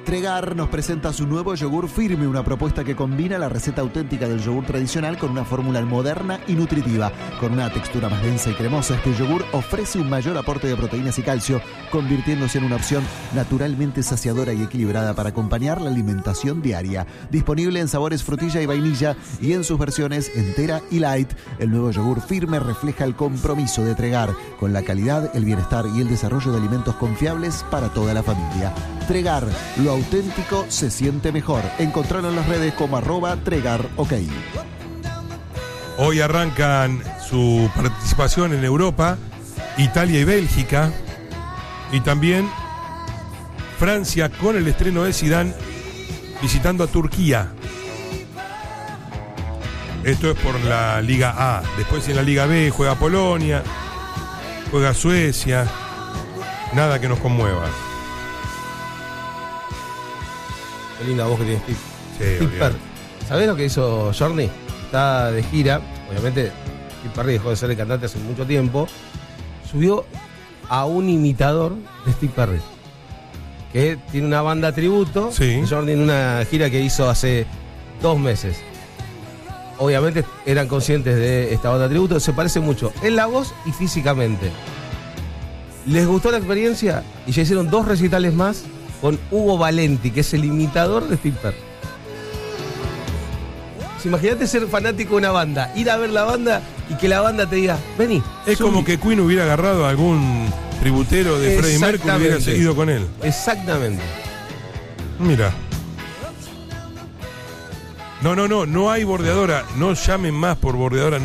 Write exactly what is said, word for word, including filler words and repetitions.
Tregar nos presenta su nuevo yogur firme, una propuesta que combina la receta auténtica del yogur tradicional con una fórmula moderna y nutritiva. Con una textura más densa y cremosa, este yogur ofrece un mayor aporte de proteínas y calcio, convirtiéndose en una opción naturalmente saciadora y equilibrada para acompañar la alimentación diaria. Disponible en sabores frutilla y vainilla y en sus versiones entera y light, el nuevo yogur firme refleja el compromiso de Tregar con la calidad, el bienestar y el desarrollo de alimentos confiables para toda la familia. Tregar, lo auténtico se siente mejor. Encontrarlo en las redes como arroba Tregar OK. Hoy arrancan su participación en Europa, Italia y Bélgica, y también Francia con el estreno de Zidane visitando a Turquía. Esto es por la Liga A. Después en la Liga B juega Polonia, juega Suecia. Nada que nos conmueva. Qué linda voz que tiene Steve. Sí, Steve Perry. ¿Sabés lo que hizo Journey? Está de gira. Obviamente, Steve Perry dejó de ser el cantante hace mucho tiempo. Subió a un imitador de Steve Perry, que tiene una banda tributo. Sí. Journey en una gira que hizo hace dos meses. Obviamente eran conscientes de esta banda tributo. Se parece mucho en la voz y físicamente. Les gustó la experiencia y ya hicieron dos recitales más con Hugo Valenti, que es el imitador de Steve Perry. Imagínate ser fanático de una banda, ir a ver la banda y que la banda te diga, vení. Es subí. como que Queen hubiera agarrado a algún tributero de Freddie Mercury y hubiera seguido con él. Exactamente. Mira. No, no, no, no hay bordeadora. No llamen más por bordeadora.